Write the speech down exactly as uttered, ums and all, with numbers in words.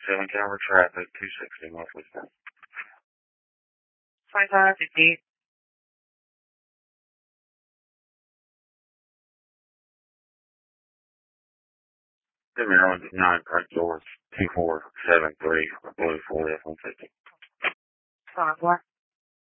seven Calvary traffic, two sixty Northwest. twenty-five fifty. The Maryland nine Frank George two four seven three Blue Ford F one fifty. Five four.